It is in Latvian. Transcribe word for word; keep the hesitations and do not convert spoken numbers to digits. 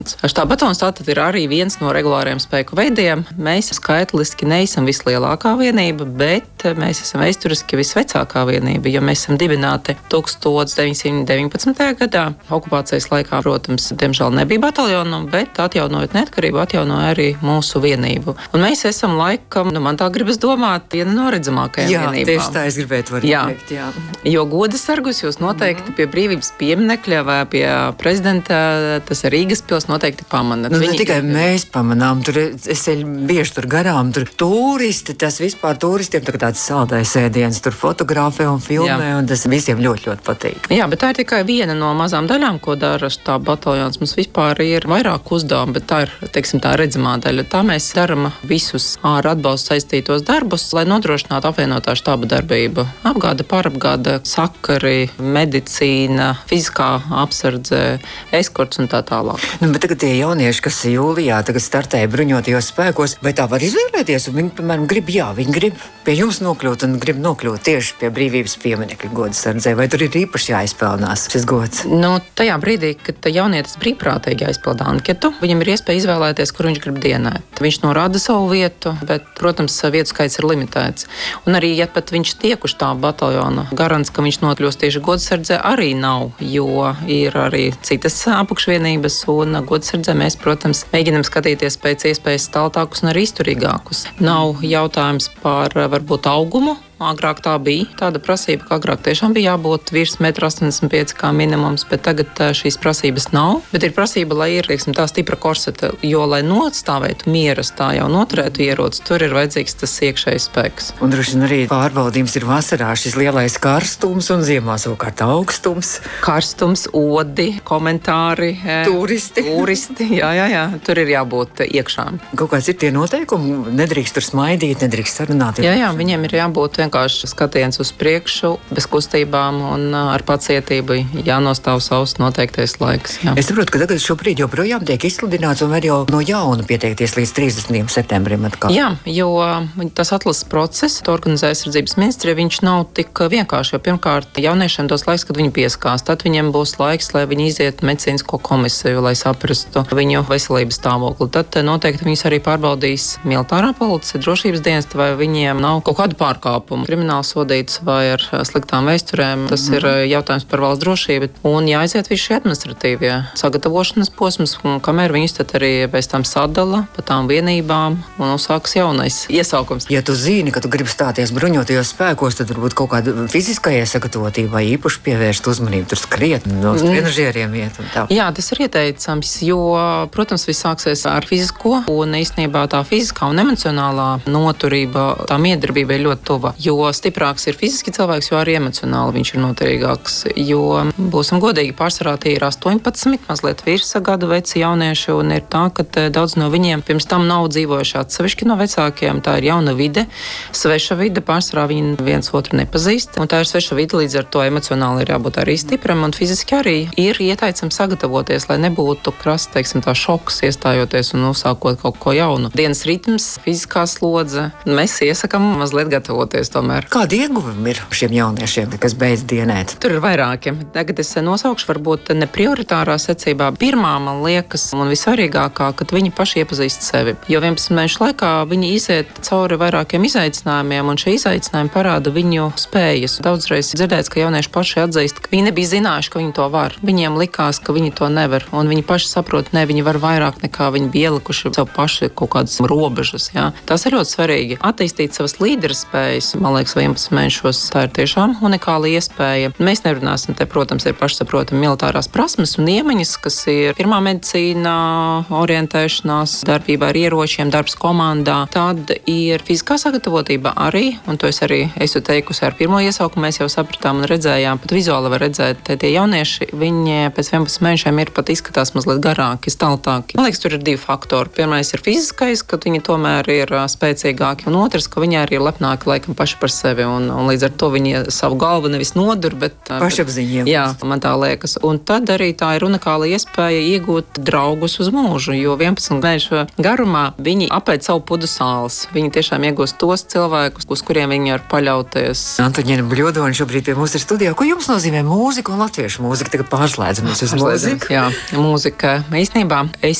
Štābatons tātad ir arī viens no regulāriem spēku veidiem. Mēs skaitliski neesam vislielākā vienība, bet mēs esam vēsturiski visvecākā vienība, jo mēs esam dibināti tūkstoš deviņsimt deviņpadsmitajā gadā. Okupācijas laikā, protams, diemžēl nebija bataljonu, bet atjaunojot neatkarību, atjaunoja arī mūsu vienību. Un mēs esam laikam, nu man tā gribas domāt, viena no redzamākajām jā, vienībām. Jā, tieši tā es gribētu var jā. teikt, jā. Jo goda sargus jūs noteikti mm. pie brīvības pieminekļa vai pie prezidenta, tas ir Rīgas pils, noteikti pamanāt. Nu, ne tikai mēs pamanām, tur es bieži tur garām, tur turisti, tas vispār turistiem tā tāds saldais ēdiens, tur fotografē un filmē, jā. Un tas visiem ļoti, ļoti patīk. Jā, bet tā ir tikai viena no mazām daļām, ko dara štāba bataljons. Mums vispār ir vairāk uzdevumu, bet tā ir, teiksim, tā redzamā daļa. Tā mēs daram visus ar atbalstu saistītos darbus, lai nodrošinātu apvienotā štāba darbību. Apgāde, pārapgāde, sakari, medicīna, fiziskā apsardze, eskorts un tā tālāk. Nu, bet tagad tie jaunieši, kas jūlijā tagad startēja bruņotajos spēkos, vai tā var izvēlēties? Un viņi, piemēram, grib, jā, viņi grib pie jums nokļūt un grib nokļūt tieši pie brīvības pieminekļa goda sardzē, vai tur ir īpaši jāizpelnās šis gods? Nu, tajā brīdī, kad jaunietis brīvprātīgi aizpilda anketu, viņam ir iespēja izvēlēties, kur viņš grib dienēt. Viņš norāda savu vietu, bet, protams, vietu skaits ir limitēts. Un arī, ja pat viņš tiek uz tā bataljona, garants, ka viņš nokļūst tieši goda sardzē, arī nav, jo ir arī citas apakšvienības un goda sardzē mēs, protams, mēģinam skatīties pēc iespējas staltākus un arī izturīgākus. Nav jautājums par varbūt augumu. Agrāk tā bija tāda prasība, ka agrāk tiešām bija jābūt virs metru astoņdesmit pieci kā minimums, bet tagad šīs prasības nav. Bet ir prasība, lai ir, teiksim, tā stipra korseta, jo, lai notstāvētu mieras tā jau noturētu ieroci, tur ir vajadzīgs tas iekšējais spēks. Un droši vien arī pārbaudījums ir vasarā šis lielais karstums un ziemā savukārt augstums. Karstums, odi, komentāri, turisti. Turisti, jā, jā, jā, tur ir jābūt iekšām. Kaut kāds ir tie noteikumi, nedrīkst tur smaidīt, nedrīkst sarunāt. Jā, jā, viņiem ir jābūt vienkārši skatiens uz priekšu, bez kustībām un ar pacietību jānostāv savs noteiktais laiks. Jā. Es saprotu, ka tagad šobrīd joprojām tiek izsludināts un var jau no jauna pieteikties līdz trīsdesmitajam septembrim atkal. Jā, jo tas atlases process, to organizē aizsardzības ministrija, viņš nav tik vienkārši, jo pirmkārt jauniešiem dos laiks, kad viņi pieskās, tad viņiem būs laiks, lai viņi iziet medicīnisko komisiju, lai saprastu viņu veselības stāvokli. Tad noteikti viņus arī pārbaudīs militārā policija, drošības dienesti, vai viņiem nav kaut kādu pārkāpumu. Krimināli sodīts vai ar sliktām vēsturēm. Tas mm. ir jautājums par valsts drošību. Un jāaiziet visi šie administratīvie sagatavošanas posms, kamēr viņus tad arī pēc tam sadala pa tām vienībām un uzsāks jaunais iesaukums. Ja tu zini, ka tu gribi stāties bruņotajos spēkos, tad varbūt kaut kāda fiziskajai sagatavotībai īpaši pievērst uzmanību, tur skriet, no trenažieriem iet un tā. Jā, tas ir ieteicams, jo, protams, viss sāksies ar fizisko, un īstenībā tā fiziskā un emocionālā noturība, tā miedarbība ir ļoti tuva. Jo stiprāks ir fiziski cilvēks, jo arī emocionāli viņš ir noturīgāks. Jo, būsim godīgi, pārsvarā tie ir astoņpadsmit, mazliet virs gadu veci jaunieši, un ir tā, ka daudz no viņiem pirms tam nav dzīvojuši atsevišķi no vecākiem. Tā ir jauna vide, sveša vide, pārsvarā viņi viens otru nepazīst, un tā ir sveša vide, līdz ar to emocionāli ir jābūt arī stipram, un fiziski arī ir ieteicams sagatavoties, lai nebūtu krasta, teiksim, tā šoks iestājoties un uzsākot kaut ko jaunu. Dienas ritms, fiziskā slodze, mēs iesakam mazliet gatavoties tomēr. Kādi ieguvumi ir šiem jauniešiem, kas beidz dienēt? Tur ir vairāki. Tagad es nosaukšu varbūt ne prioritārā secībā. Pirmā, man liekas, un vissvarīgākā, kad viņi paši iepazīst sevi. Jo vienpadsmit mēnešu laikā viņi iziet cauri vairākiem izaicinājumiem, un šie izaicinājumi parāda viņu spējas. Daudzreiz dzirdēts, ka jaunieši paši atzīst, ka viņi nebija zinājuši, ka viņi to var. Viņiem likās, ka viņi to nevar, un viņi paši saprot, ne, viņi var vairāk nekā viņi bija ielikuši sev paši kaut kādas robežas. Jā. Tas ir ļoti svarīgi. Attīstīt savas līderspējas, man liekas, vienpadsmit mēnešos tā ir tiešām unikāla iespēja. Mēs nerunāsim, te, protams, ir pašsaprotami militārās prasmes un iemaņas, kas ir pirmā medicīna, orientēšanās, darbībā ar ieročiem, darbs komandā. Tad ir fiziskā sagatavotība arī, un to es arī esmu teikusi ar pirmo iesaukumu, mēs jau sapratām un redzējām, pat vizuāli var redzēt, te tie jaunieši, viņi pēc vienpadsmit mēnešiem ir pat izskatās mazliet garāki, staltāki. Man liekas, tur ir divi faktori. Pirmais ir fiziskais, ka viņi tomēr ir spēcīgāki, un otrs, ka viņi arī ir lepnāki laikam paši paši par sevi. Un, un līdz ar to viņi savu galvu nevis nodur, bet pašapziņa. Jā, man tā liekas. Un tad arī tā ir unikāla iespēja iegūt draugus uz mūžu, jo vienpadsmit mēnešu garumā viņi apēd savu pudu sāls. Viņi tiešām iegūst tos cilvēkus, uz kuriem viņi var paļauties. Antoņina Bļodona šobrīd pie mums ir studijā. Ko jums nozīmē mūzika un latviešu mūzika? Tagad pārslēdzamies uz mūziku. Jā, mūzika īstenībā. Es